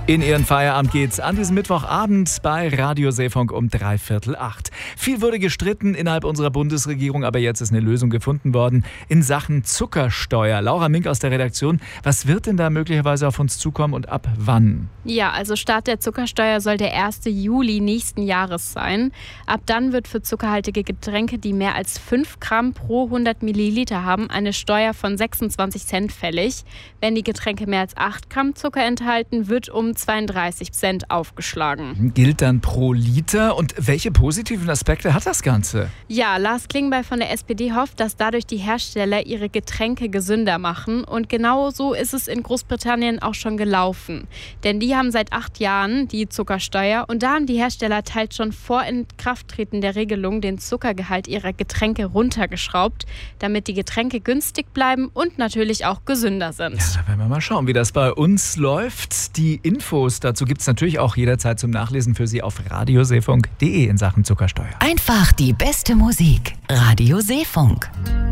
In Ihren Feierabend geht's an diesem Mittwochabend bei Radio Seefunk um 7:45. Viel wurde gestritten innerhalb unserer Bundesregierung, aber jetzt ist eine Lösung gefunden worden in Sachen Zuckersteuer. Laura Mink aus der Redaktion, was wird denn da möglicherweise auf uns zukommen und ab wann? Ja, also Start der Zuckersteuer soll der 1. Juli nächsten Jahres sein. Ab dann wird für zuckerhaltige Getränke, die mehr als 5 Gramm pro 100 Milliliter haben, eine Steuer von 26 Cent fällig. Wenn die Getränke mehr als 8 Gramm Zucker enthalten, wird um 32 Cent aufgeschlagen. Gilt dann pro Liter. Und welche positiven Aspekte hat das Ganze? Ja, Lars Klingbeil von der SPD hofft, dass dadurch die Hersteller ihre Getränke gesünder machen. Und genau so ist es in Großbritannien auch schon gelaufen. Denn die haben seit 8 Jahren die Zuckersteuer. Und da haben die Hersteller teils schon vor Inkrafttreten der Regelung den Zuckergehalt ihrer Getränke runtergeschraubt, damit die Getränke günstig bleiben und natürlich auch gesünder sind. Ja, da werden wir mal schauen, wie das bei uns läuft. Die Infos dazu gibt es natürlich auch jederzeit zum Nachlesen für Sie auf radioseefunk.de in Sachen Zuckersteuer. Einfach die beste Musik. Radio Seefunk.